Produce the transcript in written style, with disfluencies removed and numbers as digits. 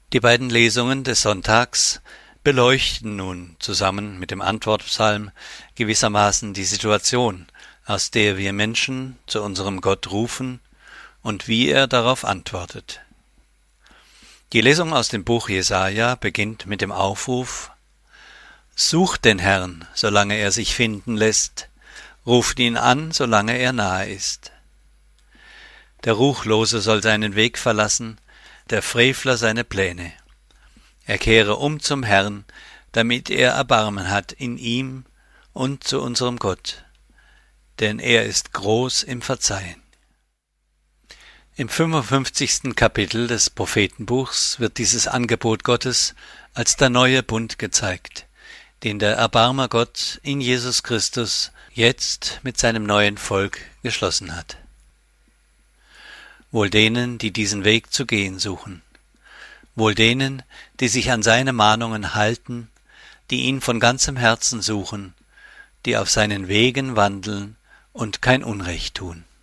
Die beiden Lesungen des Sonntags beleuchten nun zusammen mit dem Antwortpsalm gewissermaßen die Situation, aus der wir Menschen zu unserem Gott rufen und wie er darauf antwortet. Die Lesung aus dem Buch Jesaja beginnt mit dem Aufruf: Sucht den Herrn, solange er sich finden lässt, ruft ihn an, solange er nahe ist. Der Ruchlose soll seinen Weg verlassen, der Frevler seine Pläne. Er kehre um zum Herrn, damit er Erbarmen hat in ihm und zu unserem Gott, denn er ist groß im Verzeihen. Im 55. Kapitel des Prophetenbuchs wird dieses Angebot Gottes als der neue Bund gezeigt, den der Erbarmergott in Jesus Christus jetzt mit seinem neuen Volk geschlossen hat. Wohl denen, die diesen Weg zu gehen suchen, wohl denen, die sich an seine Mahnungen halten, die ihn von ganzem Herzen suchen, die auf seinen Wegen wandeln und kein Unrecht tun.